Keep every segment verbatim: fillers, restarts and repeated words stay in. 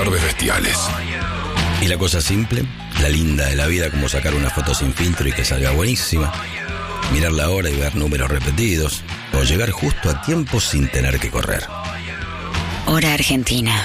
tardes bestiales. ¿Y la cosa simple? La linda de la vida, como sacar una foto sin filtro y que salga buenísima. Mirar la hora y ver números repetidos. O llegar justo a tiempo sin tener que correr. Hora Argentina.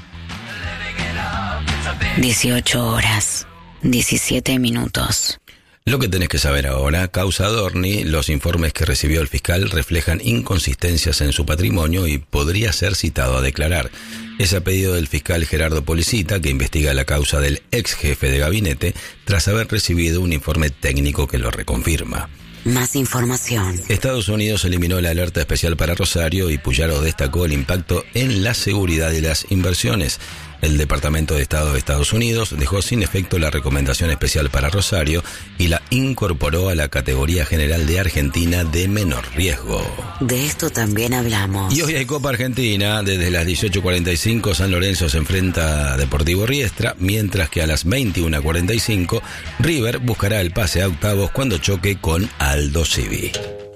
dieciocho horas, diecisiete minutos. Lo que tenés que saber ahora, causa Adorni, los informes que recibió el fiscal reflejan inconsistencias en su patrimonio y podría ser citado a declarar. Es a pedido del fiscal Gerardo Policita, que investiga la causa del ex jefe de gabinete, tras haber recibido un informe técnico que lo reconfirma. Más información. Estados Unidos eliminó la alerta especial para Rosario y Puyaro destacó el impacto en la seguridad y las inversiones. El Departamento de Estado de Estados Unidos dejó sin efecto la recomendación especial para Rosario y la incorporó a la categoría general de Argentina de menor riesgo. De esto también hablamos. Y hoy hay Copa Argentina. Desde las dieciocho cuarenta y cinco San Lorenzo se enfrenta a Deportivo Riestra, mientras que a las veintiuna cuarenta y cinco River buscará el pase a octavos cuando choque con Aldo Civi.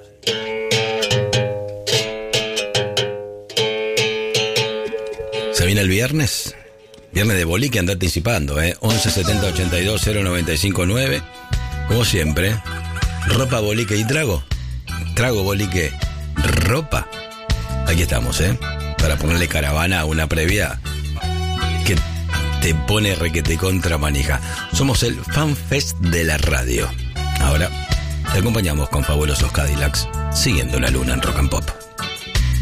¿Se viene el viernes? Viernes de boliche, anda anticipando, ¿eh? once setenta ochenta y dos cero noventa y cinco nueve. Como siempre, ropa, boliche y trago. Trago, boliche, ropa. Aquí estamos, ¿eh? Para ponerle caravana a una previa que te pone requete contra manija. Somos el FanFest de la radio. Ahora te acompañamos con fabulosos Cadillacs, siguiendo la luna en Rock and Pop.